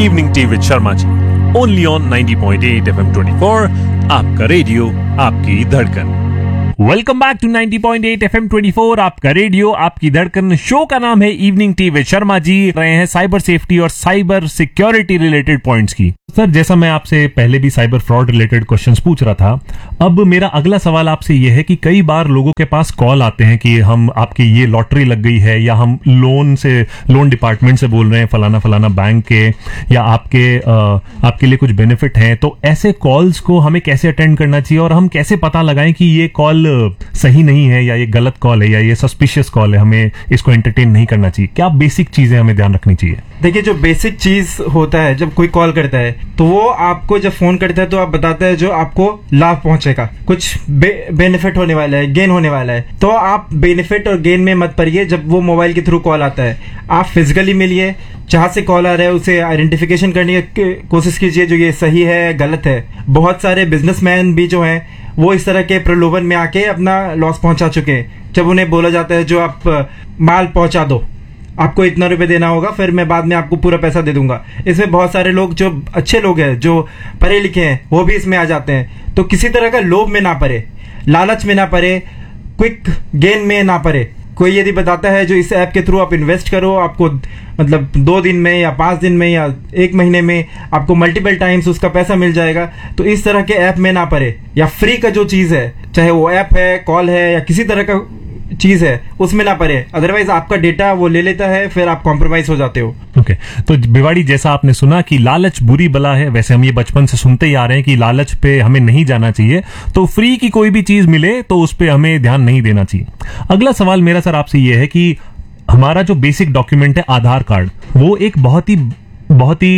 Evening tea with Sharma ji, only on 90.8 FM 24, आपका radio आपकी धड़कन। वेलकम बैक टू 90.8 FM 24, आपका रेडियो आपकी धड़कन। शो का नाम है evening tea with Sharma ji. रहे हैं साइबर सेफ्टी और साइबर सिक्योरिटी रिलेटेड पॉइंट्स की। सर, जैसा मैं आपसे पहले भी साइबर फ्रॉड रिलेटेड क्वेश्चंस पूछ रहा था, अब मेरा अगला सवाल आपसे यह है कि कई बार लोगों के पास कॉल आते हैं कि हम आपकी ये लॉटरी लग गई है, या हम लोन डिपार्टमेंट से बोल रहे हैं, फलाना फलाना बैंक के, या आपके लिए कुछ बेनिफिट हैं। तो ऐसे कॉल्स को हमें कैसे अटेंड करना चाहिए, और हम कैसे पता लगाएं कि ये कॉल सही नहीं है, या ये गलत कॉल है, या ये सस्पिशियस कॉल है, हमें इसको एंटरटेन नहीं करना चाहिए? क्या बेसिक चीजें हमें ध्यान रखनी चाहिए? देखिए, जो बेसिक चीज होता है, जब कोई कॉल करता है तो वो आपको जब फोन करता है तो आप बताते हैं जो आपको लाभ पहुंचेगा, कुछ बेनिफिट होने वाला है, गेन होने वाला है। तो आप बेनिफिट और गेन में मत पड़िए। जब वो मोबाइल के थ्रू कॉल आता है, आप फिजिकली मिलिए, जहां से कॉल आ रहा है उसे आइडेंटिफिकेशन करने की कोशिश कीजिए जो ये सही है गलत है। बहुत सारे बिजनेसमैन भी जो हैं वो इस तरह के प्रलोभन में आके अपना लॉस पहुंचा चुके हैं। जब उन्हें बोला जाता है जो आप माल पहुंचा दो, आपको इतना रुपए देना होगा, फिर मैं बाद में आपको पूरा पैसा दे दूंगा। इसमें बहुत सारे लोग जो अच्छे लोग हैं, जो पढ़े लिखे हैं, वो भी इसमें आ जाते हैं। तो किसी तरह का लोभ में ना पड़े, लालच में ना पड़े, क्विक गेन में ना पड़े। कोई यदि बताता है जो इस ऐप के थ्रू आप इन्वेस्ट करो, आपको मतलब 2 दिन में या 5 दिन में या 1 महीने में आपको मल्टीपल टाइम्स उसका पैसा मिल जाएगा, तो इस तरह के ऐप में ना पड़े। या फ्री का जो चीज है, चाहे वो ऐप है, कॉल है, या किसी तरह का चीज है, उसमें ना पड़े। अदरवाइज आपका डेटा वो ले लेता है, फिर आप कॉम्प्रोमाइज हो जाते हो। ओके, तो भिवाड़ी, जैसा आपने सुना कि लालच बुरी बला है, वैसे हम ये बचपन से सुनते ही आ रहे हैं कि लालच पे हमें नहीं जाना चाहिए। तो फ्री की कोई भी चीज मिले तो उस पे हमें ध्यान नहीं देना चाहिए। अगला सवाल मेरा सर आपसे ये है कि हमारा जो बेसिक डॉक्यूमेंट है आधार कार्ड, वो एक बहुत ही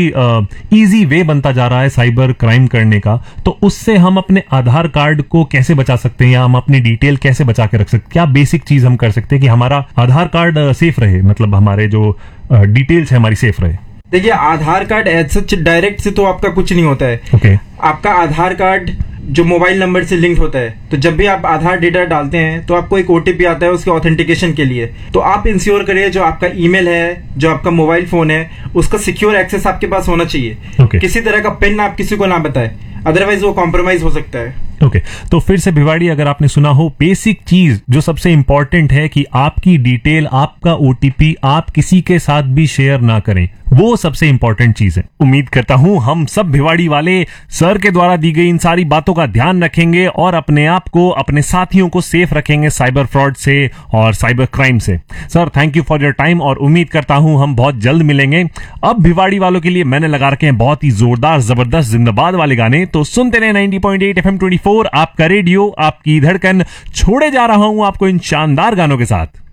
इजी वे बनता जा रहा है साइबर क्राइम करने का। तो उससे हम अपने आधार कार्ड को कैसे बचा सकते हैं, या हम अपनी डिटेल कैसे बचा के रख सकते हैं? क्या बेसिक चीज हम कर सकते हैं कि हमारा आधार कार्ड सेफ रहे, मतलब हमारे जो डिटेल्स है हमारी सेफ रहे? देखिए, आधार कार्ड एज सच डायरेक्ट से तो आपका कुछ नहीं होता है। ओके। आपका आधार कार्ड जो मोबाइल नंबर से लिंक्ड होता है, तो जब भी आप आधार डेटा डालते हैं तो आपको एक ओटीपी आता है उसके ऑथेंटिकेशन के लिए। तो आप इंश्योर करिए जो आपका ईमेल है, जो आपका मोबाइल फोन है, उसका सिक्योर एक्सेस आपके पास होना चाहिए। Okay. किसी तरह का पिन आप किसी को ना बताएं, अदरवाइज वो कॉम्प्रोमाइज हो सकता है। ओके, तो फिर से भिवाड़ी, अगर आपने सुना हो, बेसिक चीज जो सबसे इंपॉर्टेंट है कि आपकी डिटेल, आपका ओटीपी आप किसी के साथ भी शेयर ना करें, वो सबसे इंपॉर्टेंट चीज है। उम्मीद करता हूं हम सब भिवाड़ी वाले सर के द्वारा दी गई इन सारी बातों का ध्यान रखेंगे और अपने आप को, अपने साथियों को सेफ रखेंगे साइबर फ्रॉड से और साइबर क्राइम से। Sir, thank you for your time, और उम्मीद करता हूं हम बहुत जल्द मिलेंगे। अब भिवाड़ी वालों के लिए मैंने लगा रखे हैं बहुत ही जोरदार जबरदस्त जिंदाबाद वाले गाने, तो सुनते रहे 90.8 FM 24, आपका रेडियो आपकी धड़कन। छोड़े जा रहा हूं आपको इन शानदार गानों के साथ।